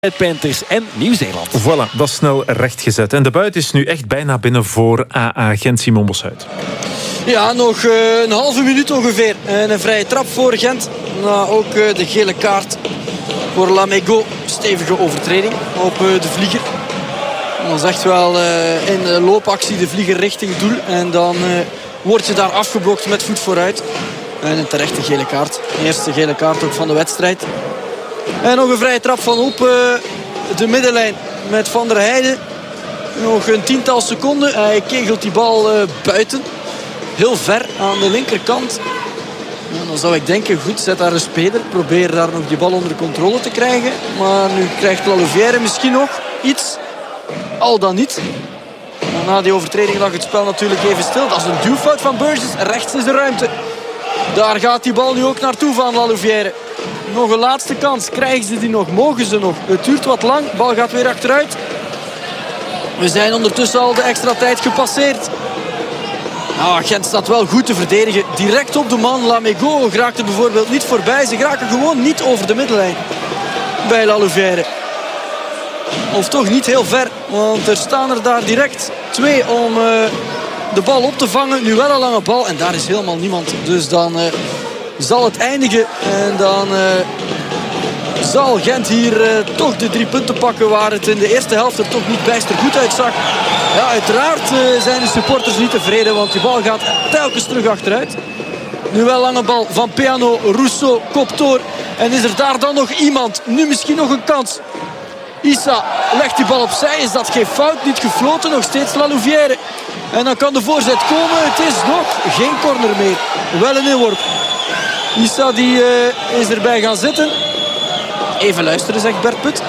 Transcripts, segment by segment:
Red Panthers en Nieuw-Zeeland. Voilà, dat is snel rechtgezet. En de buit is nu echt bijna binnen voor AA Gent. Simon Bossuit. Ja, nog een halve minuut ongeveer. En een vrije trap voor Gent. Nou, ook de gele kaart voor Lamego. Stevige overtreding op de vlieger. Dat is echt wel in loopactie de vlieger richting doel. En dan word je daar afgeblokt met voet vooruit. En een terechte gele kaart. De eerste gele kaart ook van de wedstrijd. En nog een vrije trap van op de middenlijn met Van der Heijden. Nog een tiental seconden. Hij kegelt die bal buiten. Heel ver aan de linkerkant. En dan zou ik denken, goed, zet daar een speler. Probeer daar nog die bal onder controle te krijgen. Maar nu krijgt Lallouvière misschien nog iets. Al dan niet. En na die overtreding lag het spel natuurlijk even stil. Dat is een duwfout van Burgess. Rechts is de ruimte. Daar gaat die bal nu ook naartoe van Lallouvière. Nog een laatste kans. Krijgen ze die nog? Mogen ze nog? Het duurt wat lang. De bal gaat weer achteruit. We zijn ondertussen al de extra tijd gepasseerd. Gent staat wel goed te verdedigen. Direct op de man. Lamego raakt er bijvoorbeeld niet voorbij. Ze raken gewoon niet over de middenlijn bij Lallouvière. Of toch niet heel ver. Want er staan er daar direct twee om de bal op te vangen. Nu wel een lange bal. En daar is helemaal niemand. Dus dan zal het eindigen. En dan zal Gent hier toch de 3 punten pakken. Waar het in de eerste helft er toch niet bijster goed uitzag. Ja, uiteraard zijn de supporters niet tevreden. Want die bal gaat telkens terug achteruit. Nu wel lange bal van Peano. Rousseau kopt door. En is er daar dan nog iemand? Nu misschien nog een kans. Issa legt die bal opzij. Is dat geen fout? Niet gefloten. Nog steeds Lallouvière. En dan kan de voorzet komen. Het is nog geen corner meer. Wel een inworp. Issa die is erbij gaan zitten. Even luisteren, zegt Bert Put.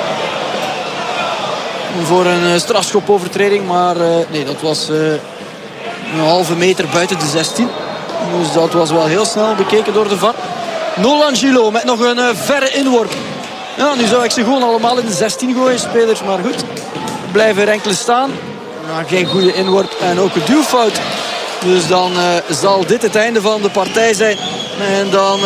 Voor een strafschopovertreding. Maar nee, dat was een halve meter buiten de 16. Dus dat was wel heel snel bekeken door de VAR. Nolangelo met nog een verre inworp. Ja, nu zou ik ze gewoon allemaal in de 16 gooien, spelers. Maar goed, blijven er enkele staan. Ja, geen goede inworp en ook een duwfout. Dus dan zal dit het einde van de partij zijn. En dan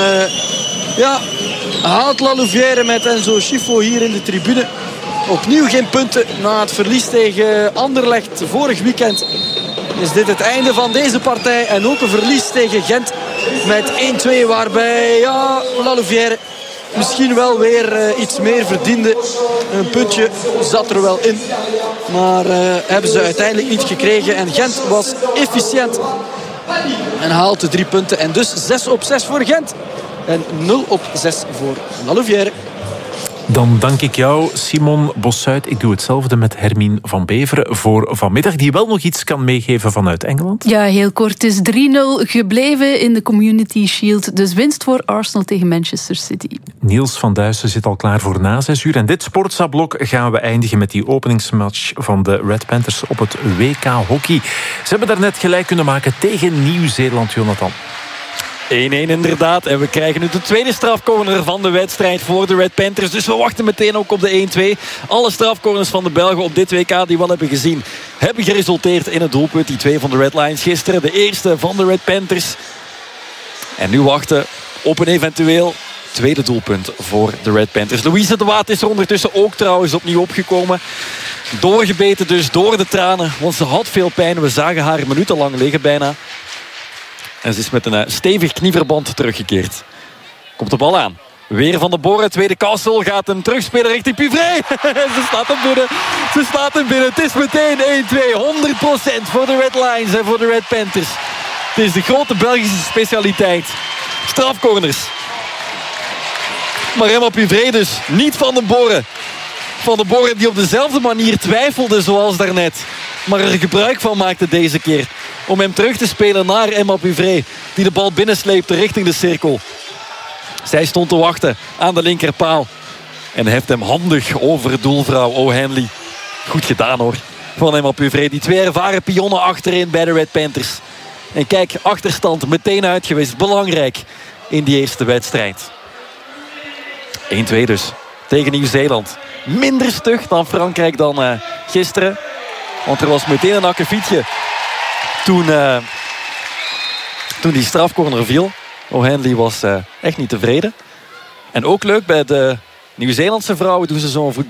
haalt Lallouvière met Enzo Schifo hier in de tribune. Opnieuw geen punten na het verlies tegen Anderlecht vorig weekend. Is dit het einde van deze partij. En ook een verlies tegen Gent met 1-2. Waarbij Lallouvière misschien wel weer iets meer verdiende. Een puntje zat er wel in. Maar hebben ze uiteindelijk niet gekregen. En Gent was efficiënt. En haalt de 3 punten. En dus 6 op 6 voor Gent. En 0 op 6 voor Lallouvière. Dan dank ik jou, Simon Bossuit. Ik doe hetzelfde met Hermine van Beveren voor vanmiddag, die wel nog iets kan meegeven vanuit Engeland. Ja, heel kort. Het is 3-0 gebleven in de Community Shield. Dus winst voor Arsenal tegen Manchester City. Niels van Duyssen zit al klaar voor na 6 uur. En dit Sportza-blok gaan we eindigen met die openingsmatch van de Red Panthers op het WK Hockey. Ze hebben daarnet gelijk kunnen maken tegen Nieuw-Zeeland, Jonathan. 1-1 inderdaad. En we krijgen nu de tweede strafcorner van de wedstrijd voor de Red Panthers. Dus we wachten meteen ook op de 1-2. Alle strafcorners van de Belgen op dit WK die we al hebben gezien, hebben geresulteerd in het doelpunt. Die 2 van de Red Lions gisteren. De eerste van de Red Panthers. En nu wachten op een eventueel tweede doelpunt voor de Red Panthers. Louise de Waat is er ondertussen ook trouwens opnieuw opgekomen. Doorgebeten dus door de tranen. Want ze had veel pijn. We zagen haar minutenlang liggen bijna. En ze is met een stevig knieverband teruggekeerd. Komt de bal aan. Weer Van der Borre. Tweede Kassel gaat hem terugspelen richting Puvré. Ze slaat hem binnen. Ze slaat hem binnen. Het is meteen 1-2. 100% voor de Red Lions en voor de Red Panthers. Het is de grote Belgische specialiteit. Strafcorners. Maar Emma Puvré dus. Niet Van der Borre. Van der Borre die op dezelfde manier twijfelde zoals daarnet. Maar er gebruik van maakte deze keer. Om hem terug te spelen naar Emma Puvré. Die de bal binnensleepte richting de cirkel. Zij stond te wachten aan de linkerpaal. En heft hem handig over het doelvrouw O'Hanley. Goed gedaan hoor. Van Emma Puvré. Die 2 ervaren pionnen achterin bij de Red Panthers. En kijk, achterstand meteen uitgewist. Belangrijk in die eerste wedstrijd. 1-2 dus. Tegen Nieuw-Zeeland. Minder stug dan Frankrijk dan gisteren. Want er was meteen een akkefietje toen die strafcorner viel. O'Hanley was echt niet tevreden. En ook leuk bij de Nieuw-Zeelandse vrouwen doen ze zo'n voetbal